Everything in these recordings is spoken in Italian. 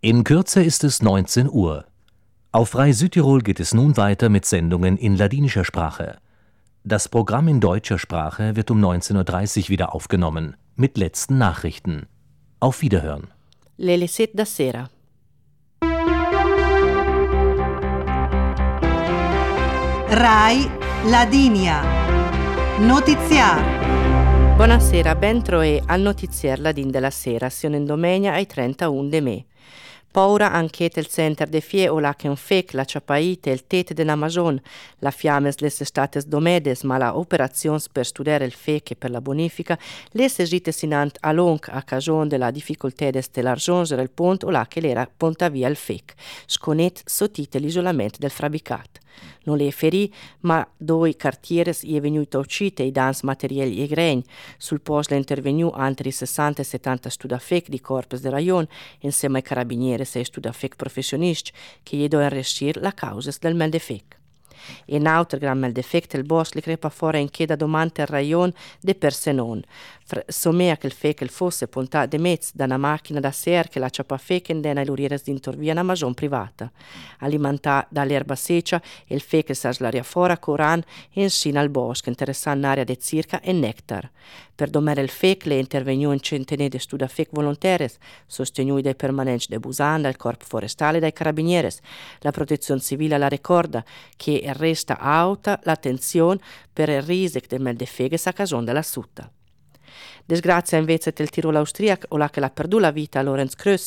In Kürze ist es 19 Uhr. Auf Frei Südtirol geht es nun weiter mit Sendungen in ladinischer Sprache. Das Programm in deutscher Sprache wird um 19:30 Uhr wieder aufgenommen, mit letzten Nachrichten. Auf Wiederhören. Le 7 da sera. Rai Ladinia. Notiziario. Buonasera, ben troé al notizier Ladin della sera, sion in domenica ai 31 de me. Paura anche il center de fie o la che un fec, la ciapaite, il tete dell'Amazon, la fiames les estates domedes, ma la operazions per studiare il fec e per la bonifica, les egites sinant a long a cagion de la difficoltedes de l'argionger il pont o la che l'era ponta via il fec, sconet sotite l'isolamento del frabicat. Non le ferì, ma due cartieres gli è venuto uccite i dans materiali e gregni. Sul posto è intervenu altri 60 e 70 studafec di corpus de rayon, insieme ai carabinieri e studafec professionisti, che gli dono arrestir la causa del mal defec. In altro gran mal defect il boss li crepa fuori in chieda domande al rayon de per se non. Somea che il fec fosse puntato de mezzo da una macchina da ser che la ciapa fec indena i lurieres d'intor via una mason privata. Alimentata dall'erba seccia, il fec s'aslaria fuori coran insina al bosco, interessando un'area de circa e nectar. Per domare il fec le intervenu in centinaia di studafec volontaires, sostenuti dai permanenti de Busan, dal corpo forestale e dai carabinieri. La protezione civile la ricorda che resta alta l'attenzione per il risec del mal de feges a cagione della sutta. Disgrazia invece del Tirolo austriaco o la che l'ha perduto la vita a Lorenz Kröss,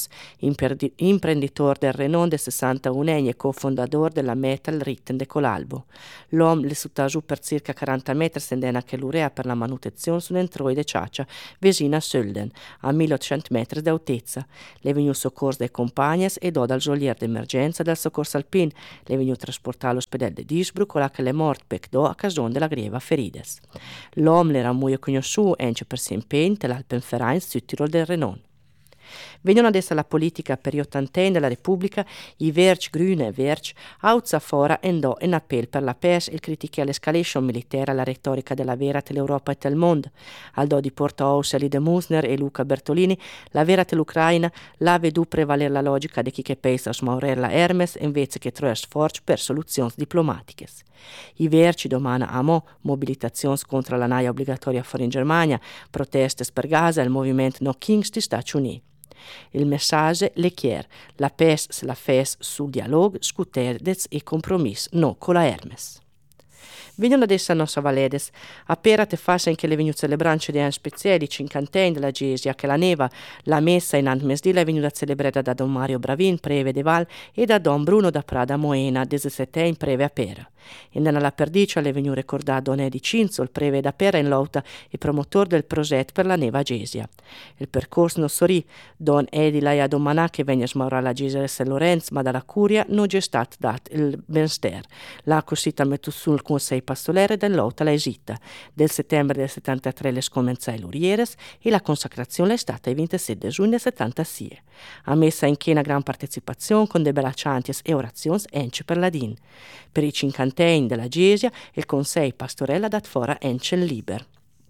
imprenditore del Renault de 61 anni e cofondatore della Metal Ritten de Colalbo. L'uomo le sutta giù per circa 40 metri stendendo anche l'urea per la manutenzione su un entroi de ciaccia vicino a Sölden, a 1800 metri di altezza. Le venu soccorso dai compagni e do dal geolier d'emergenza del soccorso alpin. Le venu trasportato all'ospedale di Disbruck o la che le morte per do a cagione della grieva ferides. L'uomo l'era molto conosciuto anche per sempre l'Alpenverein Südtirol del Renon. Vengono adesso alla politica per gli ottantenni della Repubblica, i Verci, Grüne e Verci, auzza fora endò in appello per la pace e critiche all'escalation militare alla retorica della vera dell'Europa e del mondo. Al do di Porta Osseli de Musner e Luca Bertolini, la vera dell'Ucraina la vedu prevalere la logica di chi che pensa smaurella Hermes invece che troia sforzo per soluzioni diplomatiche. I Verci domana a mobilitazioni contro la naia obbligatoria fuori in Germania, proteste per Gaza e il movimento No Kings di Stati Uniti. Il messaggio le chier, la pace se la fes sul dialogo, scuterdez e compromesso, no con la Hermes. Vengono adesso a nostra valedes, appena te fassa che le venu celebranze di un speciale cinquantenni della Gesia, che la neva, la messa in Antmesdila è venuta celebrata da Don Mario Bravin, preve de Val, e da Don Bruno da Prada Moena, 17 in preve a Pera. In nella perdicia le venu ricordato Don Edi Cinzo, il preve da Pera in lotta e promotore del progetto per la neva Gesia. Il percorso non sorì, Don Edi la a domanà che venne smaurare la Gesia di San Lorenzo, ma dalla curia non c'è stato dato il benster. La cosita metto sul Consiglio pastorale dell'Ota la Egita. Del settembre del 73 le scommensai ai Lurieres e la consacrazione è stata il 27 giugno del 76. Ha messa in che una gran partecipazione con debellaccianti e orazioni ence per ladin. Per i cinquantenni della Gesia il Consiglio pastorale ha dato fora ence liber.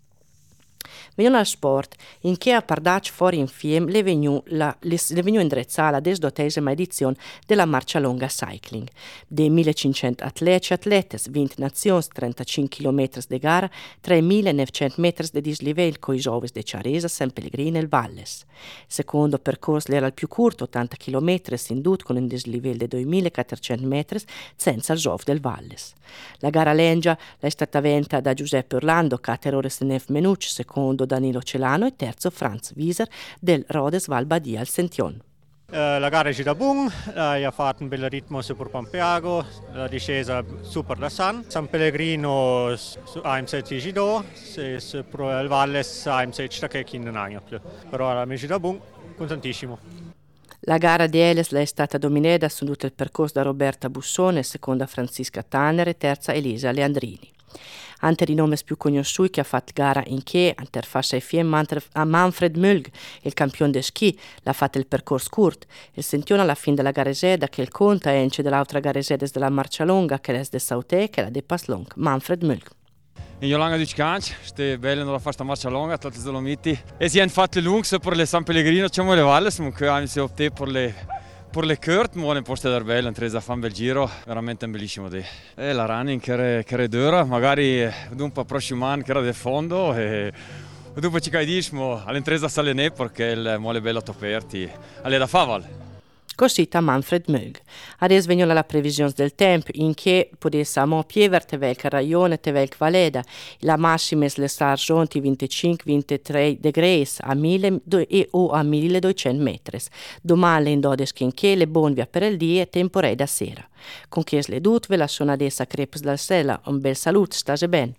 Vengono al sport, in che a Pardac fuori insieme le venu indirizzata la 18ª edizione della Marcia Longa Cycling. De 1500 atleti e atletes, 20 nazioni, 35 km di gara, 3900 metri di dislivello con i giovani di Ciaresa, San Pellegrino e Valles. Secondo percorso era il più corto, 80 km, indut con un dislivello di 2400 metri senza il giovane del Valles. La gara Lengia è stata vinta da Giuseppe Orlando, 4 ore e 9 minuti, secondo Danilo Celano e terzo Franz Wieser del Rodes Val Badia al Sention. La gara è gira buon, ha fatto un bel ritmo su per Pampeago, la discesa super da San Pellegrino AMC Gido, se per il Valles AMC Città che non ha più, però la gira buon, contentissimo. La gara di Eles è stata dominata su tutto il percorso da Roberta Bussone, seconda Francisca Tanner e terza Elisa Leandrini. Ante di nome più conosciuti che ha fatto gara in che, interfaccia e fiemme a Manfred Mölg, il campione di schi, l'ha fatto il percorso corto. Il sentione alla fine della gareseda che il conta è ence dell'altra gareseda della Marcia Longa, che è de Sauté, che è la de Paslong, Manfred Mölg. In Jolanga Duccanci, ste belle nella fasta Marcia Longa, tutte le Dolomiti. E si hanno fatto le lunghe per le San Pellegrino, c'è le Valles, ma che hanno optato per Per le Kurt, buone poste da bello, Tresa fa un bel giro, veramente un bellissimo day. E la running che è dura, magari dopo il prossimo anno che era del fondo e dopo ci caidismo all'entresa sale perché il mole bello toperti, alle da faval. Così da Manfred Mög. Adesso vengono la previsione del tempo in che potesse piovere te velca ragione te velca valeda. La massima le sargioni 25-23 gradi a 1000 o a 1200 metri. Domani in dodes che le buone via per il dia e temporei da sera. Con che le dut ve la sono adesso crepes dal sella. Un bel saluto, state bene.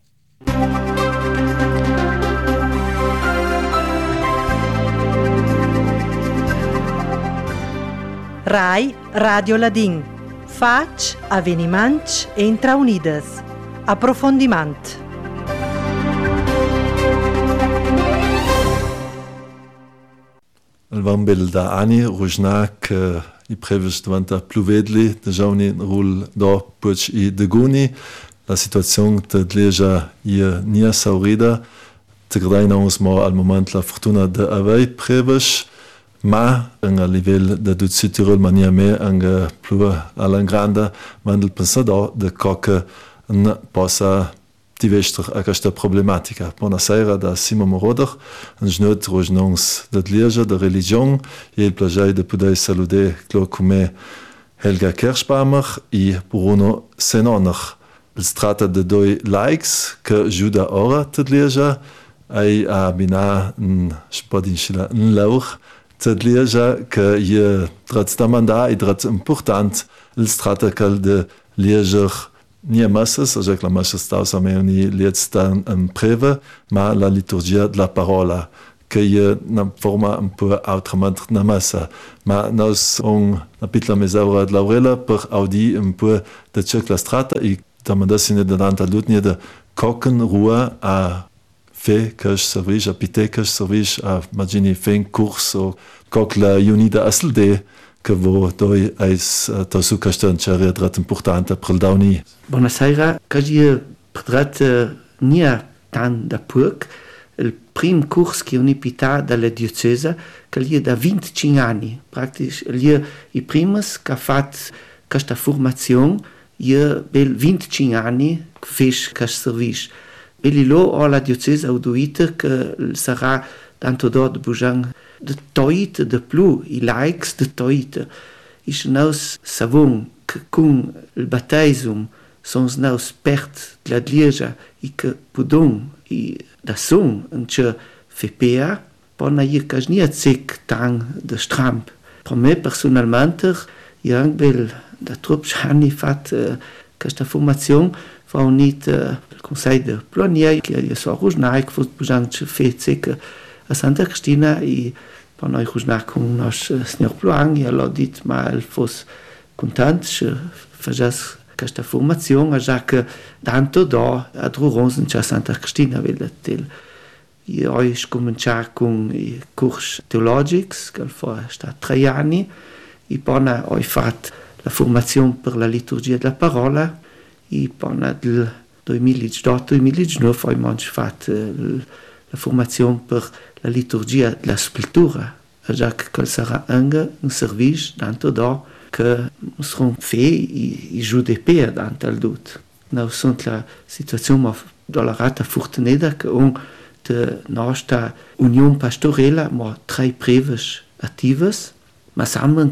Rai Radio Ladin. Fac, avveniments entra unides. Approfondiment. Il van bel da ani rujna che i previs diventa pluvedli, de jauni rul do puc i deguni, la situazione te dleja ie nia saurida, te gradaina usmo al moment la fortuna de avei previs, ma a livello de Südtirol mania me anche più alla grande mandel pensador de coche possa divestr a questa problematica. Buonasera da Simon Moroder, un genot rojnons de Liege de religion, e il plagiai de poder saludar come Helga Kerschbaumer e Bruno Senoner. Il tratta de due likes che giuda ora de Liege ai a bina un spodinschila un lauch Liege che je trats da manda e trats important il strategal de Lieger nie masses, also la masses stausa meuni lietsta preve, ma la liturgia de la parola che je na forma un po' autrament na massa, ma nos on napitla mesaura de laurela per audi un po' de circla strata e da mandasine de danta lutnie de cocken rua a fe cash service a pite cash service a magini fen curso coc la unida aselde che vo doi ais tasu castanceria drat importante per il dauni. Buonasera, che drat nia tan da purc il prim curs che unipita dalla diocesa che gli da 25 anni, praktisch gli i primus che fat questa formazione io bel 25 anni fes questo service. Belli lo o la diocesa uduita che sarà tanto dort bujan de toit de plu i likes de toit is naus savon che con il battesum sons naus pert la Liege e che pudon i da son en che fepea pona ir casnia sec tang de stramp per me personalmente io bel da trop anni fat questa formazione fa unit il Conseil de Plonier che io so rujnai che fos bujan che fece a Santa Cristina e per noi rujna con nos signor Pluang e l'ho dit ma il fos content che fajas questa formazione già che tanto da a Drurons in Santa Cristina vedetel e ho cominciato con i corsi teologici che fa sta 3 anni e poi ho fatto la formazione per la liturgia della parola e poi nel 2008-2009 ho fatto la formazione per la liturgia della scrittura, già che sarà anche un servizio tanto da che sarà fei e giudepea tanto al dut. Noi sono la situazione della rata fortunata che on de nostra unione pastorella ma 3 preves attivas, ma sappiamo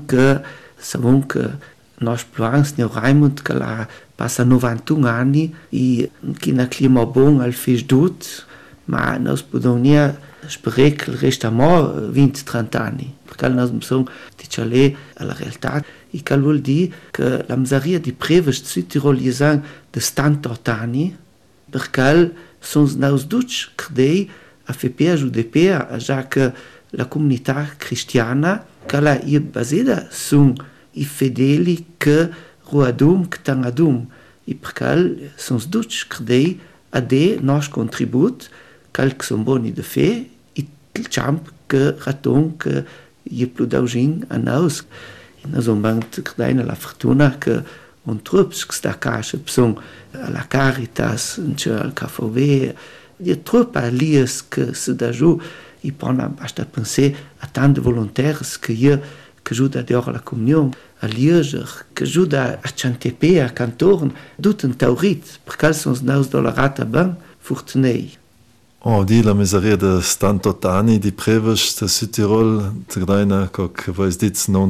che nos plans signor Raimund che la passa 91 anni e che na clima bon al fes dut, ma nos podemos sperare che resta mo 20-30 anni, perché noi bisogna dicere alla realtà e che vuol dire che la miseria di preves di Südtirol sono di 78 anni, perché sono nos duci credei a fepea giudepea, già che la comunità cristiana che la è basata sono i fedeli che ruadum che tangadum, e perché sono duci credei a de nos contribut che sono buoni de fe e il camp che raton che è più daugin a nos. E noi abbiamo la fortuna che un trups che sta a casa, sono alla Caritas, al KVW, e trupp a lies che si da giù e poi basta pensare a tanti volontari che che ajuda a dior la comunion, a lieger, che ajuda a chantepe, a cantorn, tut un taurit, perché sono naus dolorata ben, fortunei. Di la miseria de stantot anni di prevas de Südtirol, te graina coc vais dits non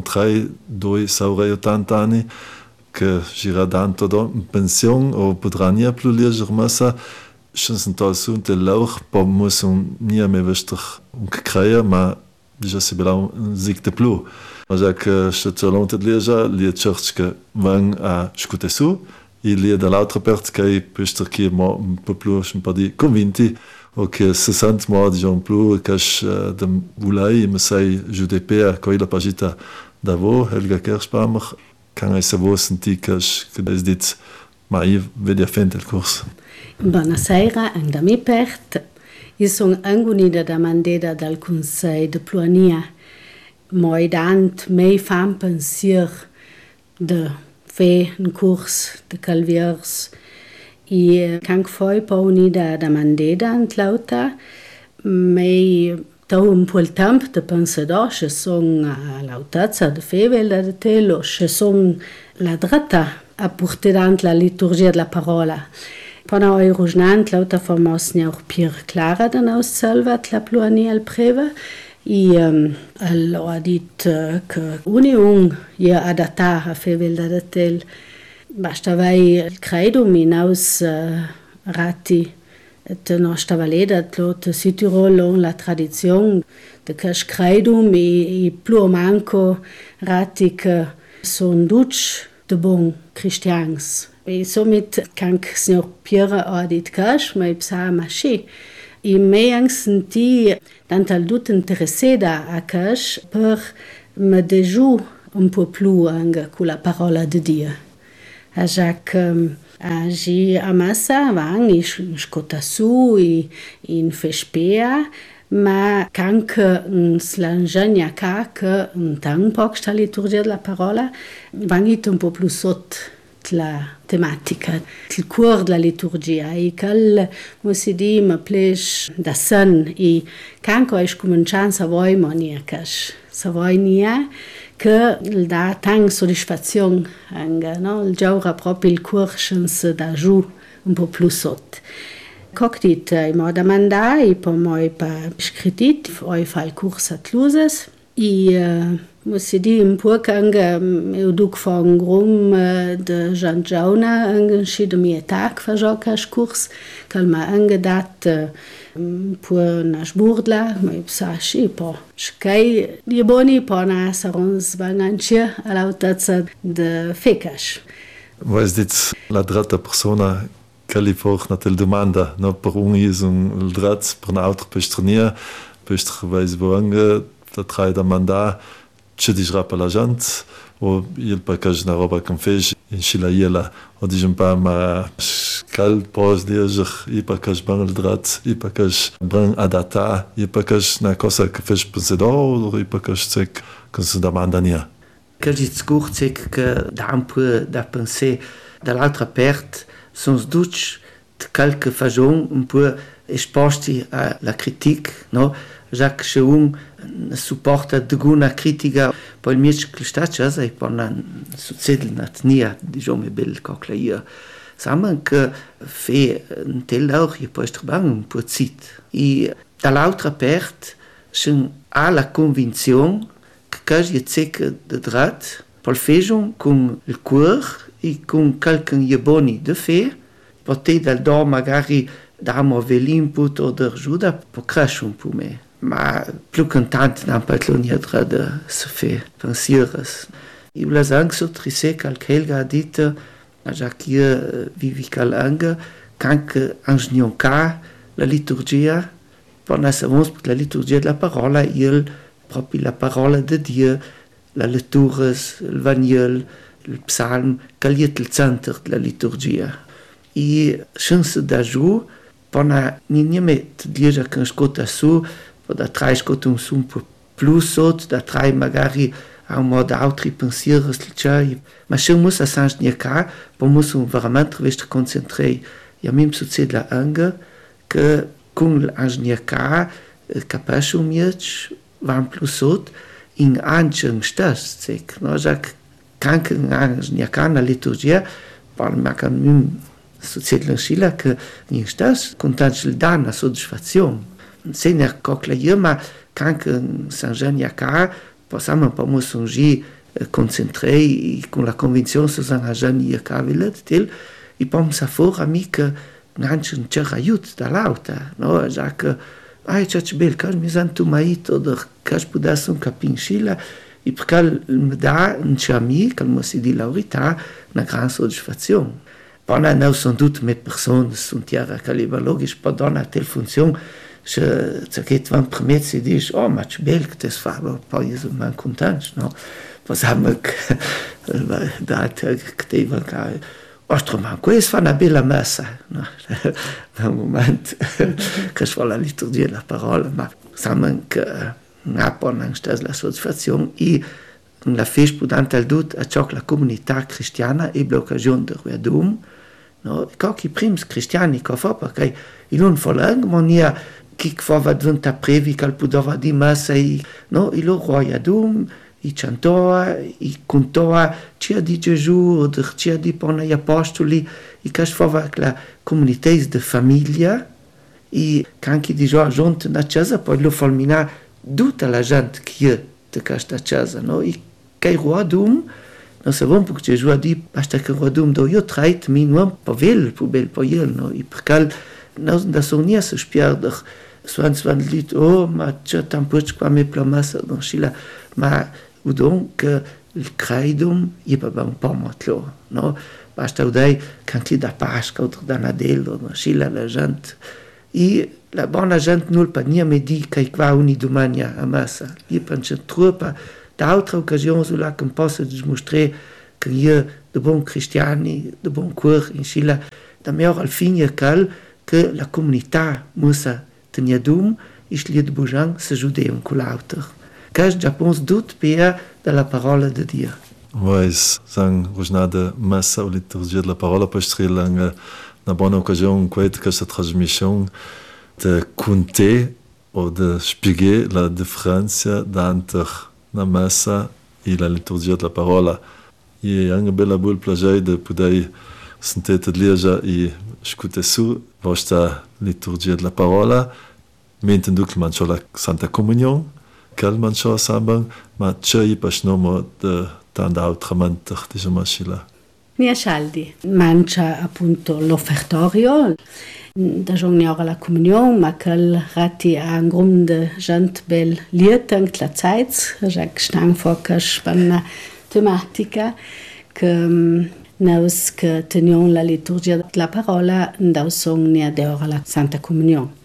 280 anni, che gira tanto do in pension o potrà nia plu lieger massa, schon tol sunt el lauch, po muss nia me vester kreier, ma déjà si belau zigte plu. Also que Stadtsolonte lieger, lie church que van a scute su, il lie de l'altra part che pester qui mo un peu plus un peu di convinti o che se sent mo di Jean plus que de Boulay me sei JDP a coi la pagita d'avo Helga Kerschbamer kan ai se vo senti que des dit ma io vedi fent il corso. Buonasera, anche da me pert. Io sono unida da mandata dal Consiglio de Pluania. Moi dant mei fan pensier de fer un curs de calviers. I kan foi pa unida da mandata antlauta. Mei tau un po' il tempo de pensador, che son l'autazza de fevela de telo, che son la drata a porter la liturgia de la parola. Pana oi rujnant lauta formosnia auch Pier Clara dan aus salvat la Pluania al preva. I allora dit che union ia adatta a fevel da tel basta vai il credum in aus rati et no stava ledat lot Südtirol la tradizion de cash credum i plu manco rati che son duc de bon cristians. E somit kan signor Pierre adit cash mai psa machi. I mei senti tant al dut interesseda a cash per me deju un po' più anche con la parola di Dio. A Jacques agi a massa van i scota su in fespea ma canche slangenia ca che un tan poc sta liturgia della parola van it un po' più sot la tematica, il cuore della liturgia, e cal si di me pleix da san e canco es comincian sa voi moniacas, sa voi nia che da tang soddisfazione anche, no? Il giaura proprio il cuore se da giù un po' più sot. Cocktit i moda mandai po moi pa scritit, oi fa il corso a Tluses e si di un po' anche eu duc fa un grum de Jean Jauna anche si de mie tag fa jocas curs calma anche dat un po' na sburdla ma sa si po skai di boni po na sarons vanganche all'autazza de fecas. Vois dit la drata persona California na tel domanda no per un is un drat per un autre pestrania pestre vais voange da trai da manda ce dici pe la gent o il pacaj na roba can fej in Chilaiela o dicem pa ma cal pos dier i pacaj ban el drat i pacaj ban adata i pacaj na cosa que fej pensador o i pacaj sec que se demanda nia. Quel dit curtsec que da un peu da penser de l'altra part sons duc de quelque façon un peu exposti a la critique, no? Jacques Cheung supporta deguna critica poi il mio clistaccias e poi non succede natnia diciamo bel coclaia samen che fe un tel auch e poi strabang un po' zit e dall'altra part c'è la convinzione che quasi zecca de drat poi fejon con il cuore e con qualcun boni de fe potete dal do magari damo l'input o d'ajuda può crescere un po' me. Ma più contant non patlonia de se fe pensieres. Io la sang so trisse cal Helga dit a Jacques vivi cal anga canque angnionca la liturgia per na savons la liturgia de la parola il proprio la parola de Dio la lectures il vaniel il psalm caliet il center de la liturgia e chance d'ajou per na nimet dia che ascolta su da trai scotto un po' più sotto, da trai magari a un modo altri pensieri, ma se muss a sanj nica, poi muss veramente riveste concentrare. E a me succede anche che con l'angnica capace un miec van più sotto in anchen stas, sec, no, jac canche nia cana liturgia, parla ma can mim succede sila che in stas contanci dana soddisfazione. Se ne cocla io ma canche San Jean nia ca, possiamo un po' mo songi concentrei con la convinzione su San Jean nia ca vilet tel, i pom sa for amica anchen cer aiut dall'auta, no, jac ai ce bel cas mi san tu mait oder cas pudas un capin sila e perché mi dà un chami che mo si di laurità una gran soddisfazione. Poi non sono tutte le persone sono chiare che è logico, poi dona tale funzione se che van permet si dice oh ma che bel che te fa, poi io sono contento, no? Possiamo che da che te va che Ostromant, questo fa una bella messa, no? Nel momento che si fa la liturgia della parola, ma sappiamo che non c'è la soddisfazione e la festa potente al dut a ciò che la comunità cristiana ebbe l'occasione di redum, no? Che i primi cristiani che fa perché in un follang monia chi fa diventa previ che poteva di messa no? I loro redum i cantoa, i contoa, cia di Gesù, cia di pona gli apostoli, i che fava la comunità di famiglia, e anche di già giunta na casa, poi lo fulmina tutta la gente che è di questa casa, no? E che il rodum, non sappiamo perché Gesù ha detto, basta che il rodum do io trait, mi non per vel, per io, no? E perché non da sonia si spierde, svan dit, oh, ma c'è tanto qua me plomassa, non scila, ma donc il credum è per un po' molto, no? Basta udai che anche da Pasqua o da Nadello, no? Scila la gente. E la buona gente non per niente di che qua ogni domenica a messa. Io penso troppo da altre occasioni sulla che posso dimostrare che io de buon cristiani, de buon cuore in Scila, da migliore al fine che la comunità musa tenere dum e gli de bujan se giudeion con l'altro. Che già penso tutto per dalla parola di Dio. Vais sang rosnada messa o liturgia della parola per strela una buona occasione questa trasmissione de conter o de spiegare la differenza entre la messa e la liturgia della parola. E anche bella buon piacere di poter sentire legge e ascoltare su vostra liturgia della parola, mentre che mangia la Santa Comunione, che mangia sambang, ma c'è pas nomo de tante altre manter, diciamo scila. Mia Scialdi mangia appunto l'offertorio, da giornare la comunione, ma che ratti a un gruppo di gente bel lieta in la Zeit, che stanno fuori una tematica che nous che teniamo la liturgia della parola, non sono neanche la Santa Comunione.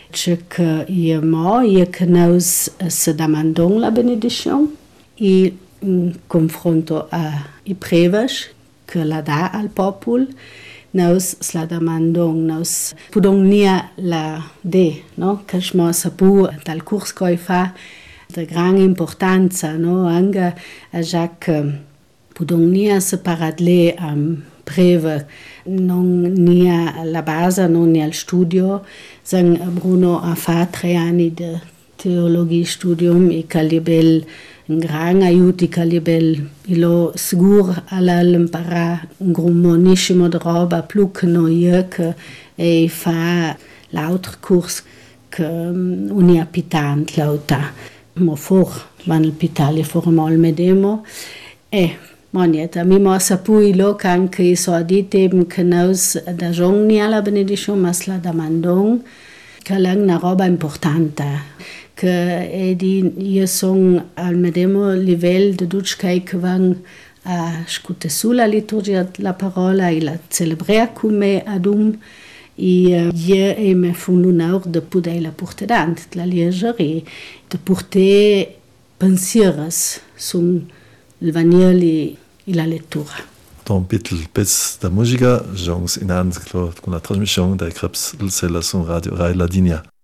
Che che nous se demandons la benedizione e in confronto ai preves che la dà al popolo, nous la demandons, nous podons nia la de, no? Che smo sapu dal corso che fa de grande importanza, no? Anche a Jacques podons nia separadle preve non nia la base, non nia il studio. Sang Bruno ha fatto 3 anni di teologia studium e calibel un gran aiuto, calibel ilo sicuro all'imparare un grummonissimo di roba più che noi che e fa l'altro corso che unia pitant l'auta. Mo for van il pitali for mal medemo ma niente, mi mo sapui lo che anche so dit eben che nos da giorni alla benedizione ma la domandon che è una roba importante che io sono al medesimo livello di tutti che vanno a ascoltare sulla liturgia della parola e la celebrare come adum e io mi fa l'onore di poter la portare davanti, la leggere, di portare pensieri su il Vangelo e la lettura. Don pezzo da musica, jongs in con la trasmissione dai Krebs, il Sella su Radio Rai Ladinia.